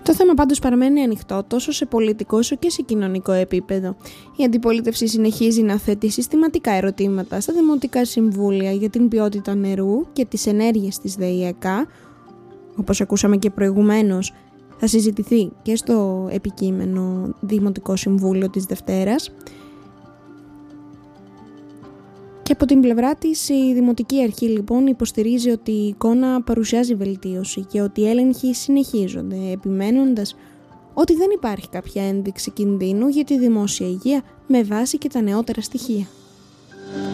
Το θέμα πάντως παραμένει ανοιχτό τόσο σε πολιτικό όσο και σε κοινωνικό επίπεδο. Η αντιπολίτευση συνεχίζει να θέτει συστηματικά ερωτήματα στα δημοτικά συμβούλια για την ποιότητα νερού και τις ενέργειες της ΔΕΗ-ΕΚΑ. Όπως ακούσαμε και προηγουμένως, θα συζητηθεί και στο επικείμενο Δημοτικό Συμβούλιο της Δευτέρας. Και από την πλευρά της, η Δημοτική Αρχή λοιπόν υποστηρίζει ότι η εικόνα παρουσιάζει βελτίωση και ότι οι έλεγχοι συνεχίζονται, επιμένοντας ότι δεν υπάρχει κάποια ένδειξη κινδύνου για τη δημόσια υγεία με βάση και τα νεότερα στοιχεία.